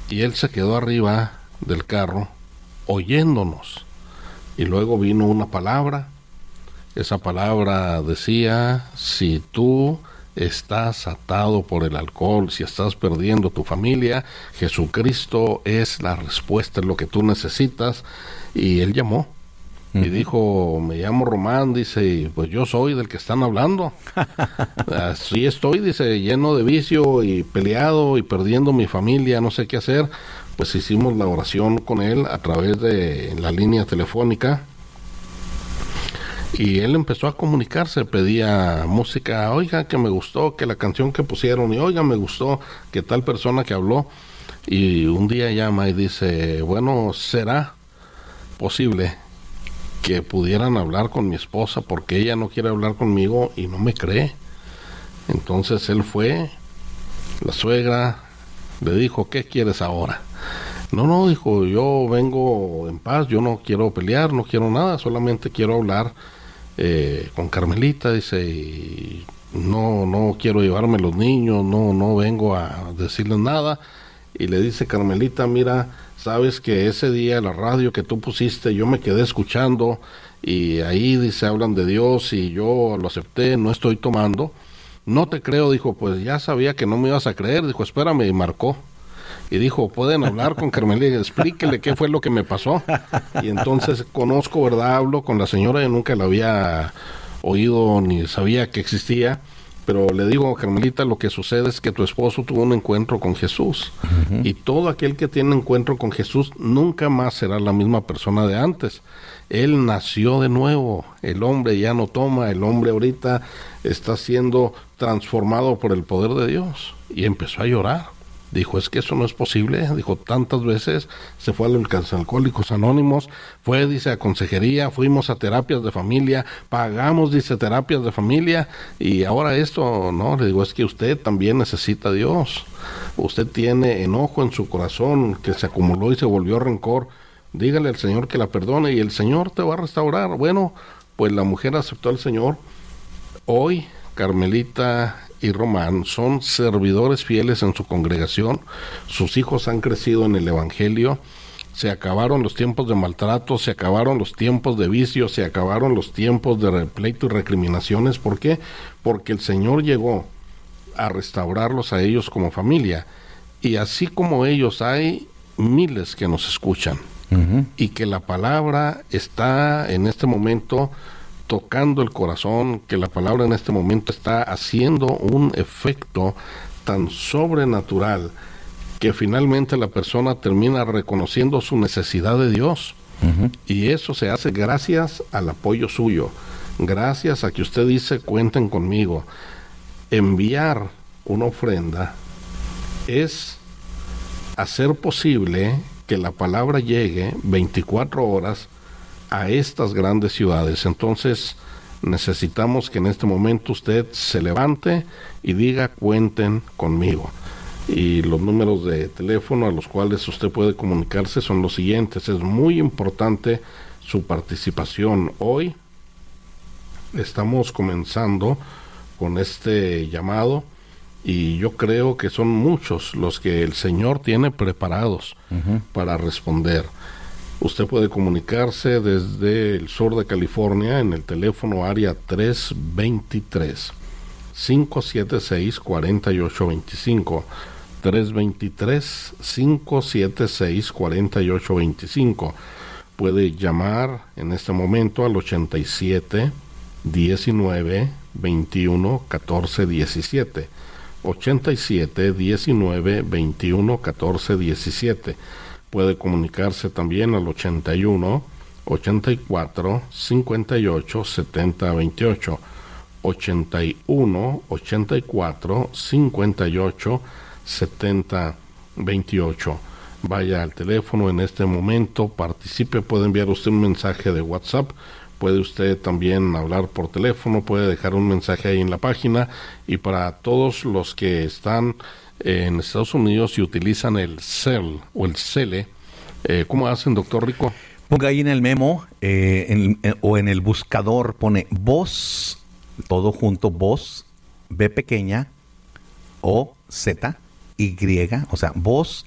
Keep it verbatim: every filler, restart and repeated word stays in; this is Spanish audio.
y él se quedó arriba del carro oyéndonos. Y luego vino una palabra. Esa palabra decía: si tú estás atado por el alcohol, si estás perdiendo tu familia, Jesucristo es la respuesta, es lo que tú necesitas. Y él llamó uh-huh. y dijo: me llamo Román, dice, y pues yo soy del que están hablando. Así estoy, dice, lleno de vicio y peleado y perdiendo mi familia, no sé qué hacer. Pues hicimos la oración con él a través de la línea telefónica. Y él empezó a comunicarse, pedía música: oiga, que me gustó, que la canción que pusieron, y oiga, me gustó, que tal persona que habló. Y un día llama y dice: bueno, ¿será posible que pudieran hablar con mi esposa? Porque ella no quiere hablar conmigo y no me cree. Entonces él fue, la suegra le dijo: ¿qué quieres ahora? No, no, dijo, yo vengo en paz, yo no quiero pelear, no quiero nada, solamente quiero hablar eh, con Carmelita, dice, y no, no quiero llevarme los niños, no, no vengo a decirles nada. Y le dice Carmelita: mira, sabes que ese día la radio que tú pusiste, yo me quedé escuchando, y ahí dice, hablan de Dios, y yo lo acepté, no estoy tomando. No te creo, dijo, pues ya sabía que no me ibas a creer, dijo, espérame, y marcó. Y dijo: pueden hablar con Carmelita, explíquele qué fue lo que me pasó. Y entonces conozco, ¿verdad? Hablo con la señora, yo nunca la había oído ni sabía que existía, pero le digo: Carmelita, lo que sucede es que tu esposo tuvo un encuentro con Jesús. Uh-huh. Y todo aquel que tiene encuentro con Jesús nunca más será la misma persona de antes. Él nació de nuevo, el hombre ya no toma, el hombre ahorita está siendo transformado por el poder de Dios. Y empezó a llorar. Dijo: es que eso no es posible. Dijo: tantas veces se fue a los Alcohólicos Anónimos, fue, dice, a consejería, fuimos a terapias de familia, pagamos, dice, terapias de familia, y ahora esto, no. Le digo: es que usted también necesita a Dios. Usted tiene enojo en su corazón que se acumuló y se volvió rencor. Dígale al Señor que la perdone y el Señor te va a restaurar. Bueno, pues la mujer aceptó al Señor. Hoy Carmelita y Román son servidores fieles en su congregación. Sus hijos han crecido en el Evangelio. Se acabaron los tiempos de maltrato, se acabaron los tiempos de vicio, se acabaron los tiempos de pleito y recriminaciones. ¿Por qué? Porque el Señor llegó a restaurarlos a ellos como familia. Y así como ellos, hay miles que nos escuchan. Uh-huh. Y que la palabra está en este momento tocando el corazón, que la palabra en este momento está haciendo un efecto tan sobrenatural que finalmente la persona termina reconociendo su necesidad de Dios. Uh-huh. Y eso se hace gracias al apoyo suyo, gracias a que usted dice: cuenten conmigo. Enviar una ofrenda es hacer posible que la palabra llegue veinticuatro horas a estas grandes ciudades. Entonces necesitamos que en este momento usted se levante y diga: cuenten conmigo. Y los números de teléfono a los cuales usted puede comunicarse son los siguientes. Es muy importante su participación. Hoy estamos comenzando con este llamado y yo creo que son muchos los que el Señor tiene preparados uh-huh. para responder. Usted puede comunicarse desde el sur de California en el teléfono área tres veintitrés, cinco setenta y seis, cuarenta y ocho veinticinco, tres veintitrés, cinco setenta y seis, cuarenta y ocho veinticinco. Puede llamar en este momento al ochenta y siete, diecinueve, veintiuno, catorce, diecisiete, ochenta y siete, diecinueve, veintiuno, catorce, diecisiete. Puede comunicarse también al ochenta y uno, ochenta y cuatro, cincuenta y ocho, setenta, veintiocho, ochenta y uno, ochenta y cuatro, cincuenta y ocho, setenta, veintiocho. Vaya al teléfono en este momento, participe, puede enviar usted un mensaje de WhatsApp, puede usted también hablar por teléfono, puede dejar un mensaje ahí en la página. Y para todos los que están en Estados Unidos y utilizan el Cell o el Cele, eh, ¿cómo hacen, doctor Rico? Ponga ahí en el memo eh, en, en, o en el buscador, pone voz, todo junto, voz, B pequeña, O, Z, Y, o sea, voz